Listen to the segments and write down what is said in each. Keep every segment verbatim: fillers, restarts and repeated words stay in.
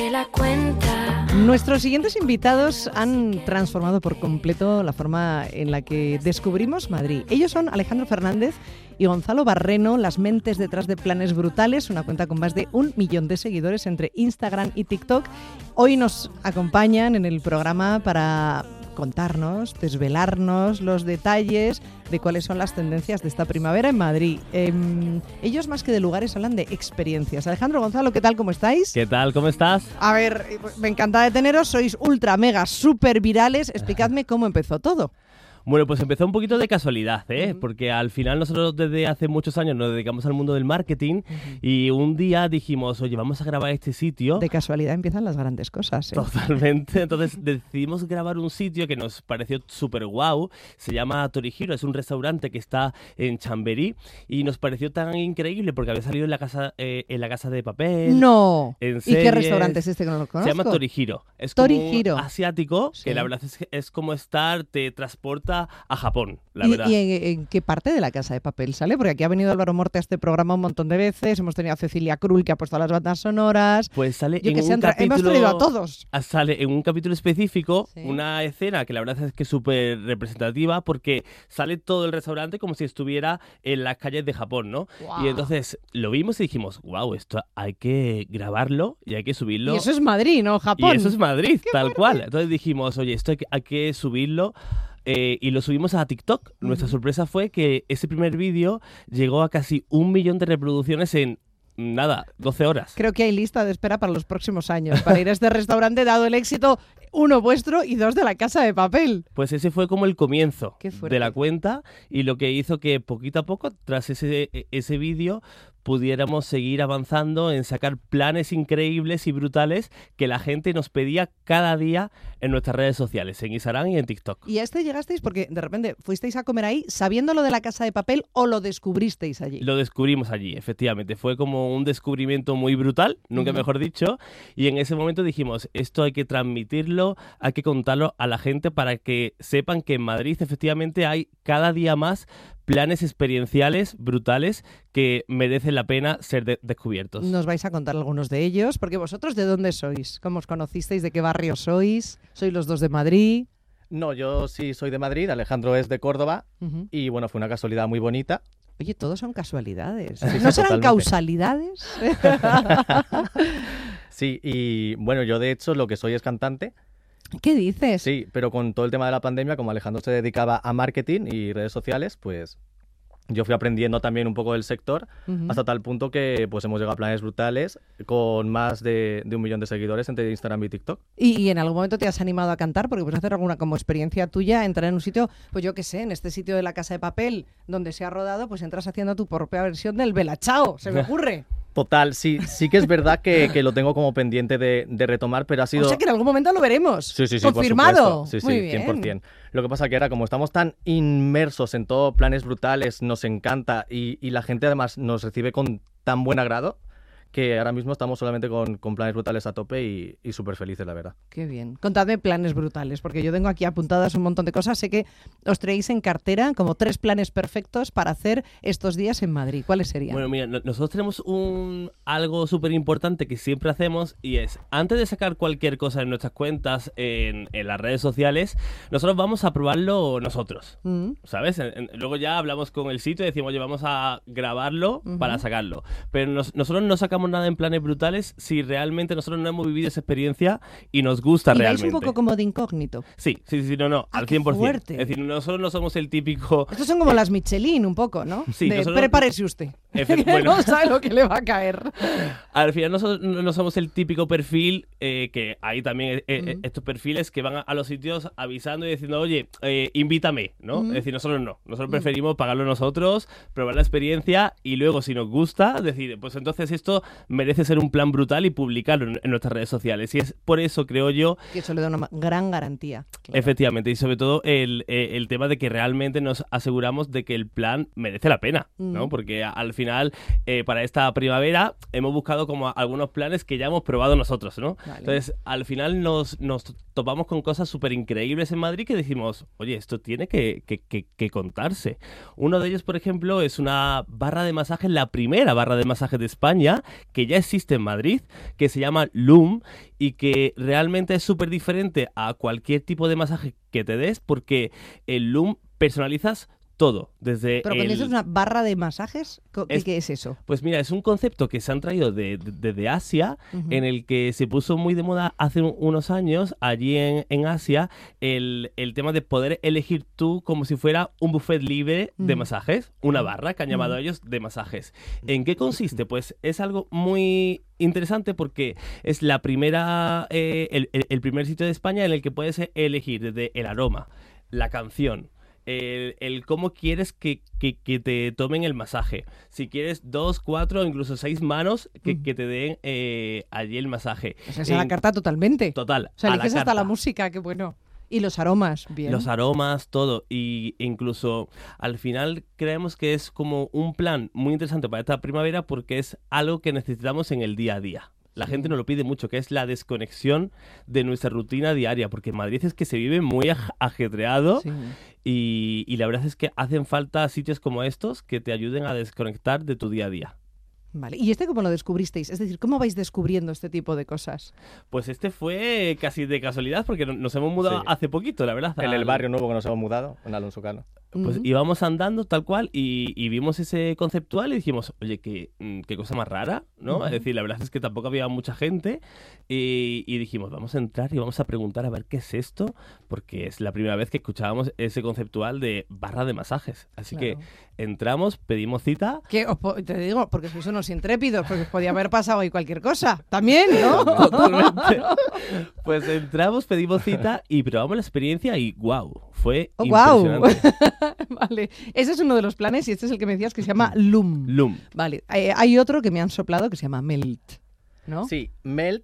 La cuenta. Nuestros siguientes invitados han transformado por completo la forma en la que descubrimos Madrid. Ellos son Alejandro Fernández y Gonzalo Barreno, las mentes detrás de Planes Brutales, una cuenta con más de un millón de seguidores entre Instagram y TikTok. Hoy nos acompañan en el programa para contarnos, desvelarnos los detalles de cuáles son las tendencias de esta primavera en Madrid. Eh, ellos más que de lugares hablan de experiencias. Alejandro, Gonzalo, ¿qué tal? ¿Cómo estáis? ¿Qué tal? ¿Cómo estás? A ver, me encanta deteneros, sois ultra, mega, súper virales. Explicadme cómo empezó todo. Bueno, pues empezó un poquito de casualidad, ¿eh? Uh-huh. Porque al final nosotros desde hace muchos años nos dedicamos al mundo del marketing uh-huh. y un día dijimos, oye, vamos a grabar este sitio. De casualidad empiezan las grandes cosas, ¿eh? Totalmente. Entonces decidimos grabar un sitio que nos pareció súper guau. Se llama Torihiro, es un restaurante que está en Chamberí y nos pareció tan increíble porque había salido en la casa, eh, en la casa de papel. ¡No! En ¿Y series. qué restaurante es este que no lo conozco? Se llama Torihiro. Es Torihiro. como un asiático Sí. que la verdad es, es como estar, te transporta a Japón, la ¿Y, verdad. ¿Y en, en qué parte de la Casa de Papel sale? Porque aquí ha venido Álvaro Morte a este programa un montón de veces, hemos tenido a Cecilia Krull que ha puesto las bandas sonoras. Pues sale Yo en que un sé, capítulo... hemos traído a todos. Sale en un capítulo específico, Sí. una escena que la verdad es que es súper representativa porque sale todo el restaurante como si estuviera en las calles de Japón, ¿no? Wow. Y entonces lo vimos y dijimos, wow, esto hay que grabarlo y hay que subirlo. Y eso es Madrid, ¿no? Japón. Y eso es Madrid, ¡Qué tal fuerte! cual. Entonces dijimos, oye, esto hay que, hay que subirlo. Eh, y lo subimos a TikTok. Uh-huh. Nuestra sorpresa fue que ese primer vídeo llegó a casi un millón de reproducciones en, nada, doce horas. Creo que hay lista de espera para los próximos años, para ir a este restaurante, dado el éxito, uno vuestro y dos de la Casa de Papel. Pues ese fue como el comienzo de la cuenta y lo que hizo que poquito a poco, tras ese, ese vídeo, pudiéramos seguir avanzando en sacar planes increíbles y brutales que la gente nos pedía cada día en nuestras redes sociales, en Instagram y en TikTok. ¿Y a este llegasteis porque de repente fuisteis a comer ahí sabiendo lo de la Casa de Papel o lo descubristeis allí? Lo descubrimos allí, efectivamente. Fue como un descubrimiento muy brutal, nunca uh-huh. mejor dicho, y en ese momento dijimos, esto hay que transmitirlo, hay que contarlo a la gente para que sepan que en Madrid efectivamente hay cada día más planes experienciales brutales que merecen la pena ser de- descubiertos. Nos vais a contar algunos de ellos, porque vosotros ¿de dónde sois? ¿Cómo os conocisteis? ¿De qué barrio sois? ¿Sois los dos de Madrid? No, yo sí soy de Madrid, Alejandro es de Córdoba Uh-huh. y bueno, fue una casualidad muy bonita. Oye, todos son casualidades. Sí, ¿No sí, serán totalmente. causalidades? Sí, y bueno, yo de hecho lo que soy es cantante. ¿Qué dices? Sí, pero con todo el tema de la pandemia, como Alejandro se dedicaba a marketing y redes sociales, pues yo fui aprendiendo también un poco del sector, Uh-huh. hasta tal punto que pues hemos llegado a Planes Brutales con más de, de un millón de seguidores entre Instagram y TikTok. ¿Y, y en algún momento te has animado a cantar? Porque puedes hacer alguna como experiencia tuya, entrar en un sitio, pues yo qué sé, en este sitio de la Casa de Papel, donde se ha rodado, pues entras haciendo tu propia versión del Bella Ciao, se me ocurre. Total, sí, sí que es verdad que, que lo tengo como pendiente de, de retomar, pero ha sido... O sea que en algún momento lo veremos. Sí, sí, sí, confirmado. por supuesto. Sí, Muy sí, bien. cien por ciento. Lo que pasa que ahora, como estamos tan inmersos en todo Planes Brutales, nos encanta y, y la gente además nos recibe con tan buen agrado que ahora mismo estamos solamente con, con Planes Brutales a tope y, y súper felices, la verdad. Qué bien. Contadme planes brutales, porque yo tengo aquí apuntadas un montón de cosas. Sé que os traéis en cartera como tres planes perfectos para hacer estos días en Madrid. ¿Cuáles serían? Bueno, mira, no- nosotros tenemos un algo súper importante que siempre hacemos y es, antes de sacar cualquier cosa en nuestras cuentas, en, en las redes sociales, nosotros vamos a probarlo nosotros, Mm. ¿sabes? En- en- luego ya hablamos con el sitio y decimos, oye, vamos a grabarlo Ujú. para sacarlo. Pero nos- nosotros no sacamos nada en planes brutales si realmente nosotros no hemos vivido esa experiencia y nos gusta ¿Y vais realmente. un poco como de incógnito? Sí, sí, sí, no, no, Ah, al qué cien por ciento. fuerte. Es decir, nosotros no somos el típico... Estos son como las Michelin un poco, ¿no? Sí, de nosotros- prepárese usted. Efe- Que bueno. no sabe lo que le va a caer. Al final nosotros no no somos el típico perfil eh, que hay también eh, eh, Ujú. estos perfiles que van a, a los sitios avisando y diciendo, oye, eh, invítame, ¿no? Ujú. Es decir, nosotros no. Nosotros Ujú. preferimos pagarlo nosotros, probar la experiencia y luego, si nos gusta, decir, pues entonces esto merece ser un plan brutal y publicarlo en, en nuestras redes sociales. Y es por eso, creo yo, Que eso le da una ma- gran garantía. Claro. efectivamente, y sobre todo el, eh, el tema de que realmente nos aseguramos de que el plan merece la pena, ¿no? Mm. Porque a- al final, eh, para esta primavera, hemos buscado como algunos planes que ya hemos probado nosotros, ¿no? Vale. Entonces, al final nos, nos topamos con cosas súper increíbles en Madrid que decimos, oye, esto tiene que, que, que, que contarse. Uno de ellos, por ejemplo, es una barra de masaje, la primera barra de masaje de España, que ya existe en Madrid, que se llama Loom, y que realmente es súper diferente a cualquier tipo de masaje que te des, porque el Loom personalizas todo, desde Pero cuando el... dices una barra de masajes, ¿qué Es- qué es eso? Pues mira, es un concepto que se han traído de- de- desde Asia, Ujú. en el que se puso muy de moda hace un- unos años, allí en, en Asia, el, el tema de poder elegir tú como si fuera un buffet libre de Ujú. masajes, una barra que han llamado Ujú. ellos de masajes. ¿En qué consiste? Pues es algo muy interesante porque es la primera, eh, el, el- el primer sitio de España en el que puedes elegir desde el aroma, la canción, el, el cómo quieres que, que- que te tomen el masaje. Si quieres dos, cuatro o incluso seis manos que, Ujú. que te den eh, allí el masaje. O sea, es a la En- carta totalmente. Total. O sea, a la eliges hasta la carta. música, qué bueno. Y los aromas, bien. Los aromas, todo. Y incluso al final creemos que es como un plan muy interesante para esta primavera porque es algo que necesitamos en el día a día. La Sí. gente nos lo pide mucho, que es la desconexión de nuestra rutina diaria, porque en Madrid es que se vive muy aj- ajetreado Sí. y, y la verdad es que hacen falta sitios como estos que te ayuden a desconectar de tu día a día. Vale. ¿Y este cómo lo descubristeis? Es decir, ¿cómo vais descubriendo este tipo de cosas? Pues este fue casi de casualidad porque no- nos hemos mudado Sí. hace poquito, la verdad. En el al- barrio nuevo que nos hemos mudado, en Alonso Cano. Pues Ujú. íbamos andando tal cual y, y vimos ese conceptual y dijimos, oye, qué, mm, qué cosa más rara, ¿no? Ujú. Es decir, la verdad es que tampoco había mucha gente y, y dijimos, vamos a entrar y vamos a preguntar a ver qué es esto, porque es la primera vez que escuchábamos ese conceptual de barra de masajes. Así Claro. que entramos, pedimos cita. Que os po- te digo, porque sois unos intrépidos, porque os podía haber pasado ahí cualquier cosa. También, ¿no? Totalmente. Pues entramos, pedimos cita y probamos la experiencia y wow, fue Oh, guau. impresionante. Vale. Ese es uno de los planes y este es el que me decías que se llama Loom. Loom. Vale. Eh, hay otro que me han soplado que se llama Melt, ¿no? Sí, melt,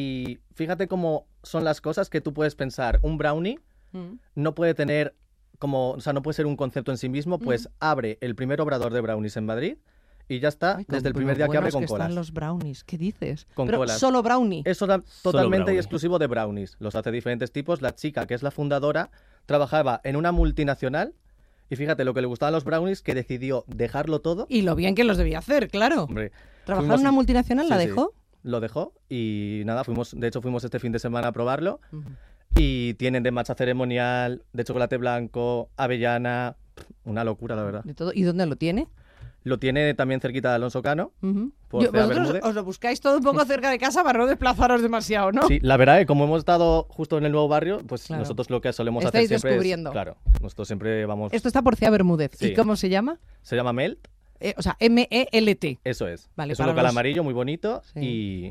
y fíjate cómo son las cosas que tú puedes pensar. Un brownie Mm. no puede tener como, o sea, no puede ser un concepto en sí mismo, pues abre el primer obrador de brownies en Madrid y ya está, Ay, con- desde el con primer lo día que abre buenos con que colas. están los brownies. ¿Qué dices? Con Pero colas. solo brownie. Es total- totalmente y brownie. exclusivo de brownies. Los hace diferentes tipos. La chica, que es la fundadora, trabajaba en una multinacional y fíjate lo que le gustaban los brownies, que decidió dejarlo todo. Y lo bien que los debía hacer, claro. Hombre, Trabajar fuimos- en una multinacional, ¿la Sí, sí. dejó? lo dejó y nada, fuimos, de hecho fuimos este fin de semana a probarlo Ujú. y tienen de matcha ceremonial, de chocolate blanco, avellana, pff, una locura la verdad. De todo. ¿Y dónde lo tiene? Lo tiene también cerquita de Alonso Cano. Ujú. Por Yo- Cea vosotros Bermúdez. os lo buscáis todo un poco cerca de casa para no desplazaros demasiado, ¿no? Sí, la verdad es que como hemos estado justo en el nuevo barrio, pues Claro. nosotros lo que solemos Estáis hacer siempre descubriendo. es... Claro, nosotros siempre vamos... Esto está por Cea Bermúdez. ¿Y Sí. cómo se llama? Se llama Melt, Eh, o sea, M E L T. eso es. Vale, es un para local los- amarillo muy bonito Sí. y...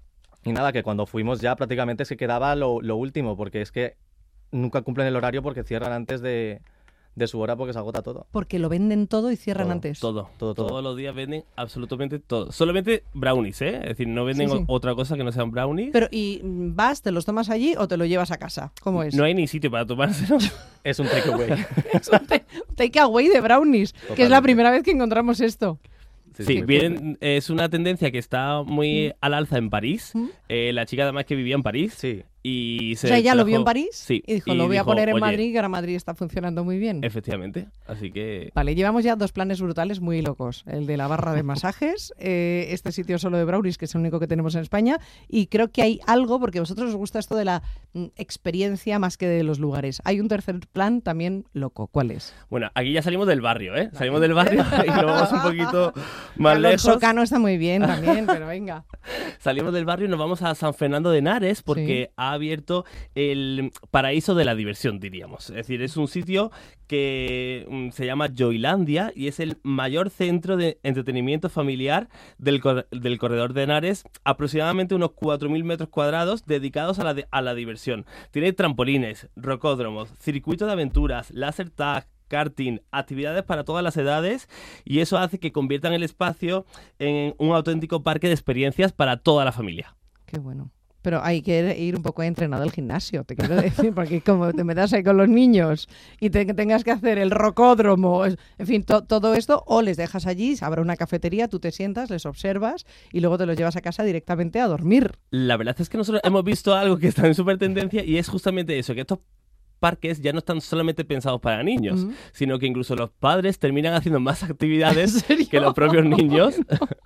Y nada, que cuando fuimos ya prácticamente se quedaba lo, lo último, porque es que nunca cumplen el horario porque cierran antes de, de su hora porque se agota todo. Porque lo venden todo y cierran Todo, antes. Todo, Todo, todo. Todos los días venden absolutamente todo. Solamente brownies, ¿eh? Es decir, no venden Sí, sí. o- otra cosa que no sean brownies. Pero, ¿y mm, vas, te los tomas allí o te lo llevas a casa? ¿Cómo es? No hay ni sitio para tomárselo. Es un takeaway. Es un ta- takeaway de brownies, que es la Totalmente. primera vez que encontramos esto. Sí, sí. vienen, es una tendencia que está muy al alza en París. ¿Mm? Eh, la chica además que vivía en París. Sí. Y O se sea, ella lo trajo- vio en París Sí. y dijo, lo voy a dijo, poner en "Oye, Madrid, que ahora Madrid está funcionando muy bien. Efectivamente. Así que... Vale, llevamos ya dos planes brutales muy locos. El de la barra de masajes, eh, este sitio solo de brownies, que es el único que tenemos en España, y creo que hay algo, porque a vosotros os gusta esto de la mm, experiencia más que de los lugares. Hay un tercer plan también loco. ¿Cuál es? Bueno, aquí ya salimos del barrio, ¿eh? Salimos del barrio y nos vamos un poquito más Alonso lejos. Cano está muy bien también, pero venga. Salimos del barrio y nos vamos a San Fernando de Henares porque Sí. ha abierto el paraíso de la diversión, diríamos. Es decir, es un sitio que mm, se llama Joylandia y es el mayor centro de entretenimiento familiar del, cor- del corredor de Henares, aproximadamente unos cuatro mil metros cuadrados dedicados a la, de- a la diversión. Tiene trampolines, rocódromos, circuito de aventuras, láser tag, karting, actividades para todas las edades, y eso hace que conviertan el espacio en un auténtico parque de experiencias para toda la familia. Qué bueno. Pero hay que ir un poco entrenado al gimnasio, te quiero decir, porque como te metas ahí con los niños y te, que tengas que hacer el rocódromo, en fin, to, todo esto, o les dejas allí, habrá una cafetería, tú te sientas, les observas y luego te los llevas a casa directamente a dormir. La verdad es que nosotros hemos visto algo que está en súper tendencia y es justamente eso, que estos parques ya no están solamente pensados para niños, uh-huh. sino que incluso los padres terminan haciendo más actividades que los propios niños.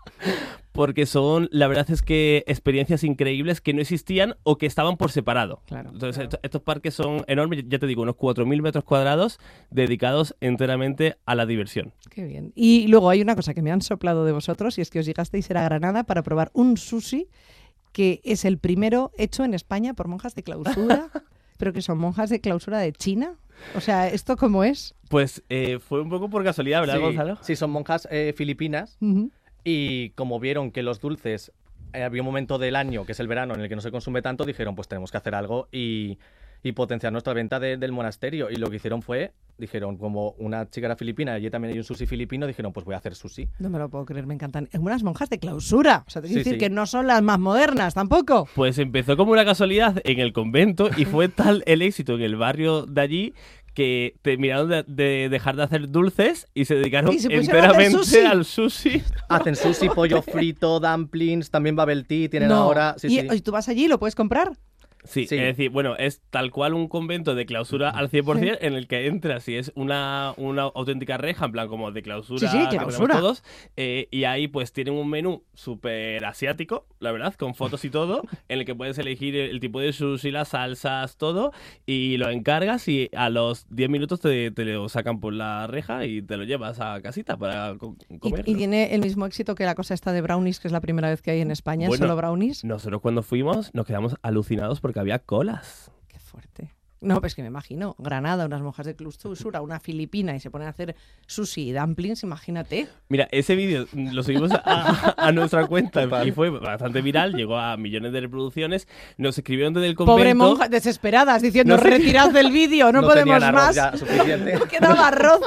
Porque son, la verdad es que experiencias increíbles que no existían o que estaban por separado. Claro, Entonces, claro. Estos, estos parques son enormes, ya te digo, unos cuatro mil metros cuadrados dedicados enteramente a la diversión. Qué bien. Y luego hay una cosa que me han soplado de vosotros y es que os llegasteis a Granada para probar un sushi que es el primero hecho en España por monjas de clausura, pero que son monjas de clausura de China. O sea, ¿esto cómo es? Pues eh, fue un poco por casualidad, ¿verdad, sí, Gonzalo? Sí, son monjas eh, filipinas. Uh-huh. Y como vieron que los dulces, eh, había un momento del año, que es el verano, en el que no se consume tanto, dijeron, pues tenemos que hacer algo y, y potenciar nuestra venta de, del monasterio. Y lo que hicieron fue, dijeron, como una chica era filipina y allí también hay un sushi filipino, dijeron, pues voy a hacer sushi. No me lo puedo creer, me encantan. Es unas monjas de clausura. O sea, te quiero Sí, decir sí. que no son las más modernas tampoco. Pues empezó como una casualidad en el convento y fue tal el éxito en el barrio de allí que terminaron de, de dejar de hacer dulces y se dedicaron ¿Y se pusieron a hacer enteramente sushi? al sushi. Hacen sushi, pollo frito, dumplings, también bubble tea, tienen No. ahora... Sí, y, sí. y tú vas allí y lo puedes comprar. Sí, Sí. es decir, bueno, es tal cual un convento de clausura al cien por ciento en el que entras y es una, una auténtica reja, en plan como de clausura, Sí, sí, que tenemos clausura. todos, eh, y ahí pues tienen un menú súper asiático, la verdad, con fotos y todo, en el que puedes elegir el, el tipo de sushi, las salsas, todo, y lo encargas y a los diez minutos te, te lo sacan por la reja y te lo llevas a casita para co- comerlo. Y, y tiene el mismo éxito que la cosa esta de brownies, que es la primera vez que hay en España, Bueno, solo brownies. Nosotros cuando fuimos nos quedamos alucinados porque había colas. Qué fuerte. No, pues que me imagino, Granada, unas monjas de clausura, una filipina y se ponen a hacer sushi y dumplings, imagínate. Mira, ese vídeo lo subimos a, a nuestra cuenta Total. y fue bastante viral, llegó a millones de reproducciones. Nos escribieron desde el convento. Pobre monjas desesperadas diciendo, No sé. retirad del vídeo, no, No podemos tenían arroz más. ya suficiente. Quedaba arroz.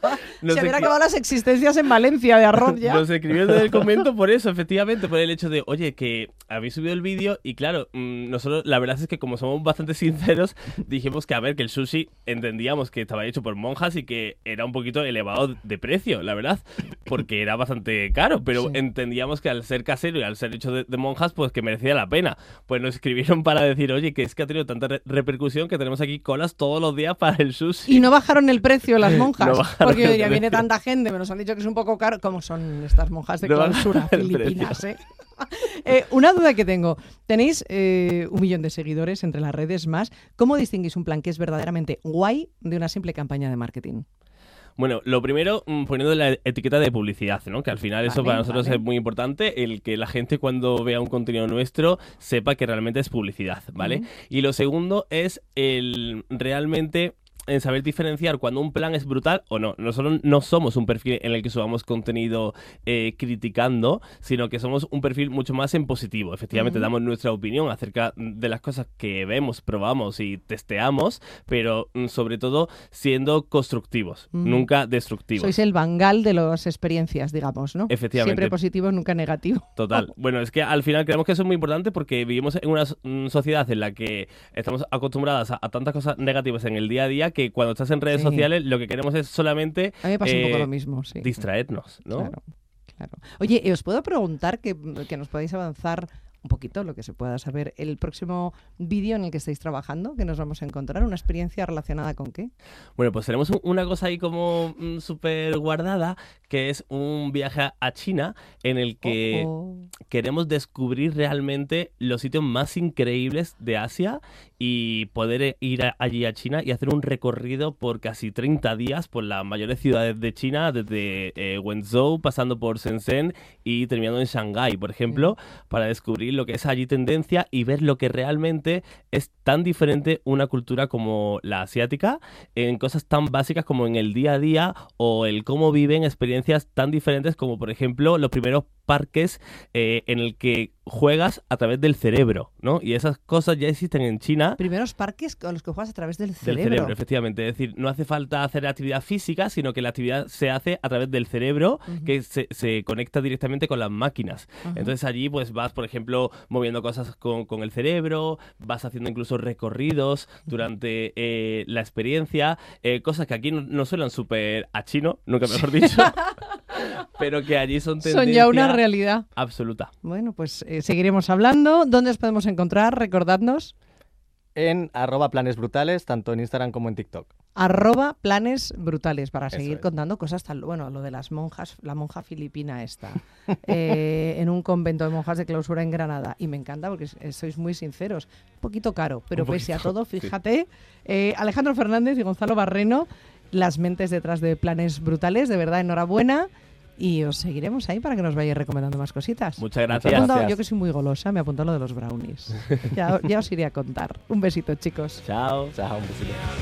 No Se sé habían qué- acabado las existencias en Valencia de arroz ya. Nos escribieron desde el convento por eso, efectivamente, por el hecho de, oye, que habéis subido el vídeo y claro, mmm, nosotros la verdad es que como somos bastante sinceros, dijimos que a ver, que el sushi entendíamos que estaba hecho por monjas y que era un poquito elevado de precio, la verdad, porque era bastante caro, pero Sí. entendíamos que al ser casero y al ser hecho de, de monjas, pues que merecía la pena. Pues nos escribieron para decir, oye, que es que ha tenido tanta re- repercusión que tenemos aquí colas todos los días para el sushi. Y no bajaron el precio las monjas, No bajaron porque yo el diría, viene precio. tanta gente, me nos han dicho que es un poco caro. ¿Cómo son estas monjas de No clausura bajaron el filipinas? Eh? Eh, una duda que tengo. Tenéis eh, un millón de seguidores entre las redes más. ¿Cómo distinguís un plan que es verdaderamente guay de una simple campaña de marketing? Bueno, lo primero, mm, poniendo la etiqueta de publicidad, ¿no? Que al final eso Vale, para nosotros vale. es muy importante, el que la gente cuando vea un contenido nuestro sepa que realmente es publicidad, ¿vale? Ujú. Y lo segundo es el realmente en saber diferenciar cuando un plan es brutal o no. Nosotros no somos un perfil en el que subamos contenido eh, criticando, sino que somos un perfil mucho más en positivo. Efectivamente, Ujú. damos nuestra opinión acerca de las cosas que vemos, probamos y testeamos, pero mm, sobre todo siendo constructivos, Ujú. nunca destructivos. Sois el bangal de las experiencias, digamos, ¿no? Efectivamente. Siempre positivo, nunca negativo. Total. Bueno, es que al final creemos que eso es muy importante porque vivimos en una mm, sociedad en la que estamos acostumbradas a, a tantas cosas negativas en el día a día que cuando estás en redes Sí. sociales lo que queremos es solamente A mí me pasa un poco eh, lo mismo, sí. distraernos, ¿no? Claro, claro. Oye, ¿y os puedo preguntar que, que nos podáis avanzar un poquito lo que se pueda saber el próximo vídeo en el que estáis trabajando, que nos vamos a encontrar? ¿Una experiencia relacionada con qué? Bueno, pues tenemos un- una cosa ahí como mm, súper guardada, que es un viaje a China en el que Oh, oh. queremos descubrir realmente los sitios más increíbles de Asia y poder ir a- allí a China y hacer un recorrido por casi treinta días por las mayores ciudades de China, desde eh, Wenzhou, pasando por Shenzhen y terminando en Shanghái, por ejemplo, para descubrir lo que es allí tendencia y ver lo que realmente es tan diferente una cultura como la asiática en cosas tan básicas como en el día a día o el cómo viven experiencias tan diferentes como, por ejemplo, los primeros parques eh, en el que juegas a través del cerebro, ¿no? Y esas cosas ya existen en China. Primeros parques con los que juegas a través del Del cerebro. cerebro, efectivamente. Es decir, no hace falta hacer actividad física, sino que la actividad se hace a través del cerebro, Ujú. que se, se conecta directamente con las máquinas. Ajá. Entonces allí pues vas, por ejemplo, moviendo cosas con, con el cerebro, vas haciendo incluso recorridos durante eh, la experiencia, eh, cosas que aquí no, no suenan súper a chino, nunca mejor dicho, pero que allí son tendencia Son ya una realidad. absoluta. Bueno, pues eh, seguiremos hablando. ¿Dónde os podemos encontrar? Recordadnos. En arroba planes brutales, tanto en Instagram como en TikTok. Arroba planes brutales para Eso seguir es. contando cosas tal, bueno, lo de las monjas, la monja filipina esta, eh, en un convento de monjas de clausura en Granada. Y me encanta porque s- sois muy sinceros. Un poquito caro, pero Un pese a poquito, todo, sí. fíjate, eh, Alejandro Fernández y Gonzalo Barreno, las mentes detrás de planes brutales, de verdad, enhorabuena. Y os seguiremos ahí para que nos vayáis recomendando más cositas. Muchas Me he gracias. apuntado- Gracias. yo que soy muy golosa, me apunto lo de los brownies. ya, ya os iré a contar. Un besito, chicos. Chao. Chao, un besito.